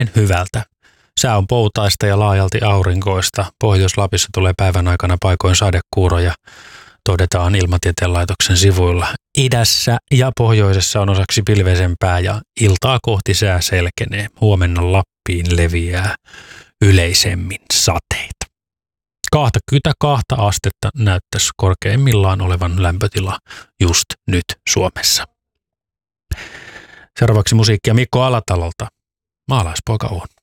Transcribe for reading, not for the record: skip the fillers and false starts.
hyvältä. Sää on poutaista ja laajalti aurinkoista. Pohjois-Lapissa tulee päivän aikana paikoin sadekuuroja, todetaan Ilmatieteen laitoksen sivuilla. Idässä ja pohjoisessa on osaksi pilveisempää ja iltaa kohti sää selkenee. Huomenna Lappiin leviää yleisemmin sateita. 22 astetta näyttäisi korkeimmillaan olevan lämpötila just nyt Suomessa. Seuraavaksi musiikkia Mikko Alatalolta. Maalaispoika on.